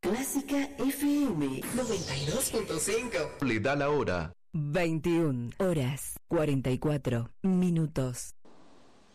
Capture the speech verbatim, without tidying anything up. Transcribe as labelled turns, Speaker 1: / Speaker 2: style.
Speaker 1: Clásica F M noventa y dos punto cinco.
Speaker 2: Le da la hora.
Speaker 3: veintiuna horas cuarenta y cuatro minutos.